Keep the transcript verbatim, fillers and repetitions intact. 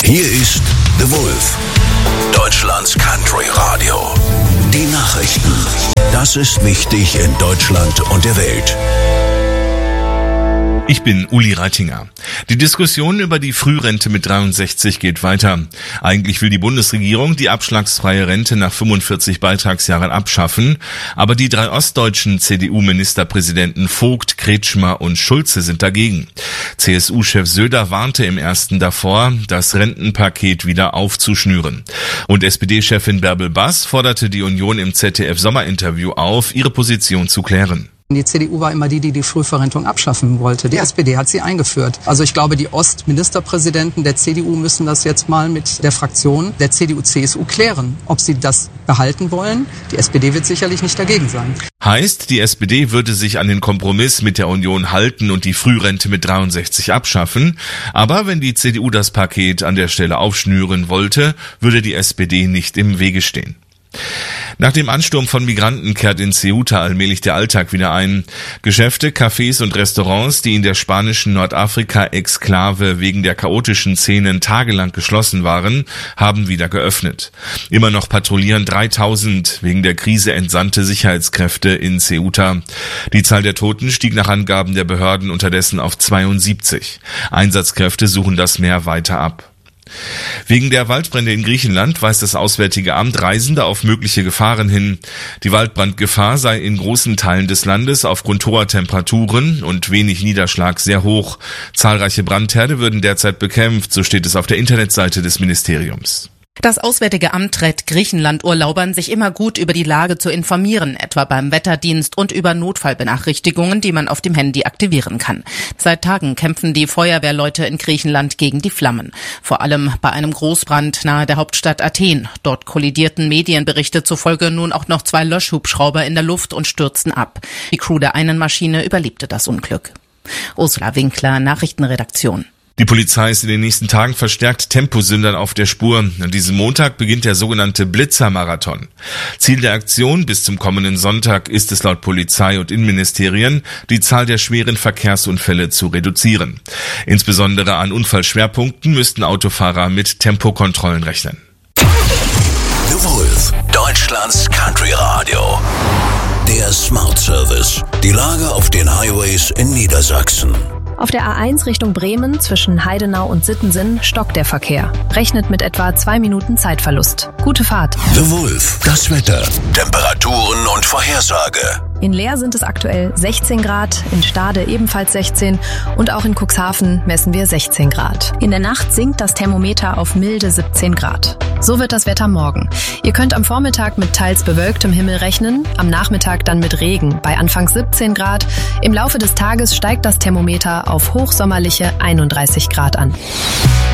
Hier ist The Wolf, Deutschlands Country Radio. Die Nachrichten. Das ist wichtig in Deutschland und der Welt. Ich bin Uli Reitinger. Die Diskussion über die Frührente mit dreiundsechzig geht weiter. Eigentlich will die Bundesregierung die abschlagsfreie Rente nach fünfundvierzig Beitragsjahren abschaffen, aber die drei ostdeutschen C D U-Ministerpräsidenten Vogt, Kretschmer und Schulze sind dagegen. C S U-Chef Söder warnte im ersten davor, das Rentenpaket wieder aufzuschnüren. Und S P D-Chefin Bärbel Bass forderte die Union im Z D F-Sommerinterview auf, ihre Position zu klären. Die C D U war immer die, die die Frühverrentung abschaffen wollte. Die S P D hat sie eingeführt. Also ich glaube, die Ostministerpräsidenten der C D U müssen das jetzt mal mit der Fraktion der C D U C S U klären, ob sie das behalten wollen. Die S P D wird sicherlich nicht dagegen sein. Heißt, die S P D würde sich an den Kompromiss mit der Union halten und die Frührente mit dreiundsechzig abschaffen. Aber wenn die C D U das Paket an der Stelle aufschnüren wollte, würde die S P D nicht im Wege stehen. Nach dem Ansturm von Migranten kehrt in Ceuta allmählich der Alltag wieder ein. Geschäfte, Cafés und Restaurants, die in der spanischen Nordafrika-Exklave wegen der chaotischen Szenen tagelang geschlossen waren, haben wieder geöffnet. Immer noch patrouillieren dreitausend wegen der Krise entsandte Sicherheitskräfte in Ceuta. Die Zahl der Toten stieg nach Angaben der Behörden unterdessen auf zweiundsiebzig. Einsatzkräfte suchen das Meer weiter ab. Wegen der Waldbrände in Griechenland weist das Auswärtige Amt Reisende auf mögliche Gefahren hin. Die Waldbrandgefahr sei in großen Teilen des Landes aufgrund hoher Temperaturen und wenig Niederschlag sehr hoch. Zahlreiche Brandherde würden derzeit bekämpft, so steht es auf der Internetseite des Ministeriums. Das Auswärtige Amt rät Griechenland-Urlaubern, sich immer gut über die Lage zu informieren, etwa beim Wetterdienst und über Notfallbenachrichtigungen, die man auf dem Handy aktivieren kann. Seit Tagen kämpfen die Feuerwehrleute in Griechenland gegen die Flammen. Vor allem bei einem Großbrand nahe der Hauptstadt Athen. Dort kollidierten Medienberichte zufolge nun auch noch zwei Löschhubschrauber in der Luft und stürzten ab. Die Crew der einen Maschine überlebte das Unglück. Ursula Winkler, Nachrichtenredaktion. Die Polizei ist in den nächsten Tagen verstärkt Temposündern auf der Spur. An diesem Montag beginnt der sogenannte Blitzermarathon. Ziel der Aktion bis zum kommenden Sonntag ist es laut Polizei und Innenministerien, die Zahl der schweren Verkehrsunfälle zu reduzieren. Insbesondere an Unfallschwerpunkten müssten Autofahrer mit Tempokontrollen rechnen. The Wolf, Deutschlands Country Radio. Der Smart Service. Die Lage auf den Highways in Niedersachsen. Auf der A eins Richtung Bremen zwischen Heidenau und Sittensen stockt der Verkehr. Rechnet mit etwa zwei Minuten Zeitverlust. Gute Fahrt. The Wolf, das Wetter, Temperaturen und Vorhersage. In Leer sind es aktuell sechzehn Grad, in Stade ebenfalls sechzehn und auch in Cuxhaven messen wir sechzehn Grad. In der Nacht sinkt das Thermometer auf milde siebzehn Grad. So wird das Wetter morgen. Ihr könnt am Vormittag mit teils bewölktem Himmel rechnen, am Nachmittag dann mit Regen bei anfangs siebzehn Grad. Im Laufe des Tages steigt das Thermometer auf hochsommerliche einunddreißig Grad an.